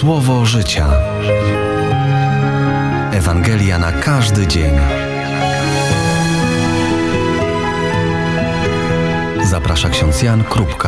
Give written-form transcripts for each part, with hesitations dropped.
Słowo życia. Ewangelia na każdy dzień. Zaprasza ksiądz Jan Krupka.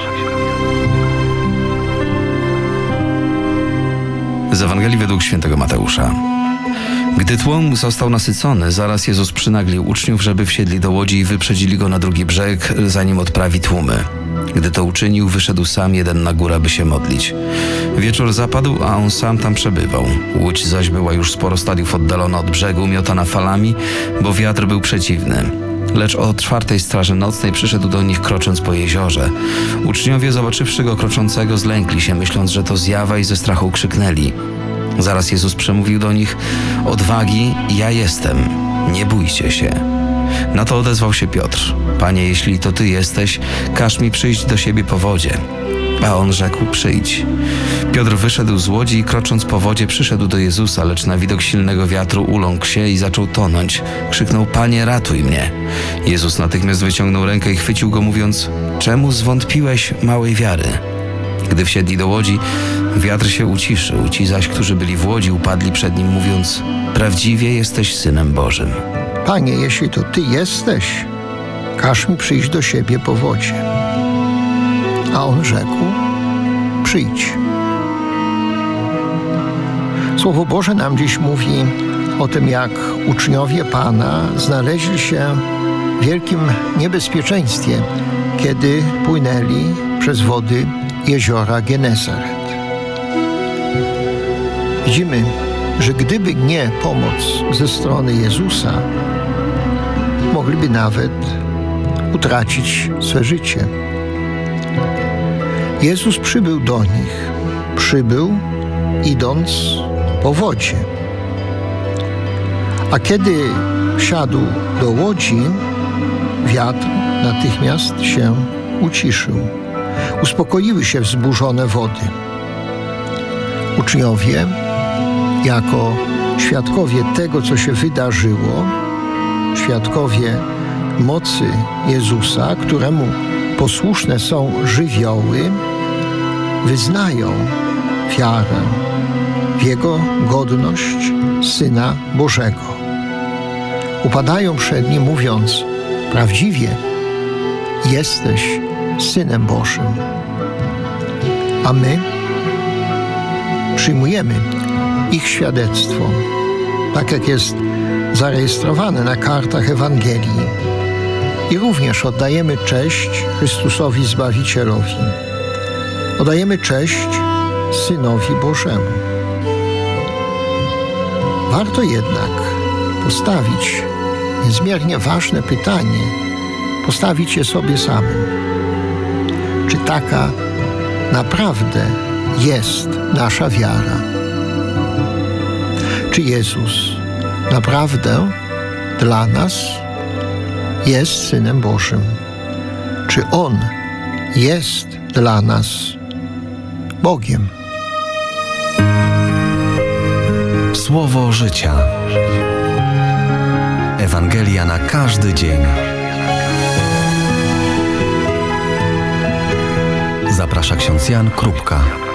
Z Ewangelii według świętego Mateusza. Gdy tłum został nasycony, zaraz Jezus przynaglił uczniów, żeby wsiedli do łodzi i wyprzedzili go na drugi brzeg, zanim odprawi tłumy. Gdy to uczynił, wyszedł sam jeden na górę, by się modlić. Wieczór zapadł, a on sam tam przebywał. Łódź zaś była już sporo stadiów oddalona od brzegu, miotana falami, bo wiatr był przeciwny. Lecz o 4:00 straży nocnej przyszedł do nich, krocząc po jeziorze. Uczniowie, zobaczywszy go kroczącego, zlękli się, myśląc, że to zjawa, i ze strachu krzyknęli. Zaraz Jezus przemówił do nich: odwagi, ja jestem, nie bójcie się. Na to odezwał się Piotr: Panie, jeśli to Ty jesteś, każ mi przyjść do siebie po wodzie. A on rzekł: przyjdź. Piotr wyszedł z łodzi i krocząc po wodzie przyszedł do Jezusa, lecz na widok silnego wiatru uląkł się i zaczął tonąć. Krzyknął: Panie, ratuj mnie. Jezus natychmiast wyciągnął rękę i chwycił go, mówiąc: czemu zwątpiłeś, małej wiary? Gdy wsiedli do łodzi, wiatr się uciszył. Ci zaś, którzy byli w łodzi, upadli przed nim, mówiąc: prawdziwie jesteś Synem Bożym. Panie, jeśli to Ty jesteś, każ mi przyjść do siebie po wodzie. A on rzekł: przyjdź. Słowo Boże nam dziś mówi o tym, jak uczniowie Pana znaleźli się w wielkim niebezpieczeństwie, kiedy płynęli przez wody jeziora Genezaret. Widzimy, że gdyby nie pomoc ze strony Jezusa, mogliby nawet utracić swe życie. Jezus przybył do nich, idąc po wodzie. A kiedy wsiadł do łodzi, wiatr natychmiast się uciszył. Uspokoiły się wzburzone wody. Uczniowie, jako świadkowie tego, co się wydarzyło, świadkowie mocy Jezusa, któremu posłuszne są żywioły, wyznają wiarę w Jego godność Syna Bożego. Upadają przed Nim, mówiąc: prawdziwie jesteś Synem Bożym. A my przyjmujemy ich świadectwo, tak jak jest zarejestrowane na kartach Ewangelii, i również oddajemy cześć Chrystusowi Zbawicielowi. Oddajemy cześć Synowi Bożemu. Warto jednak postawić niezmiernie ważne pytanie, postawić je sobie samym. Czy taka naprawdę jest nasza wiara? Czy Jezus naprawdę dla nas jest Synem Bożym? Czy On jest dla nas Bogiem? Słowo życia. Ewangelia na każdy dzień. Zaprasza ksiądz Jan Krupka.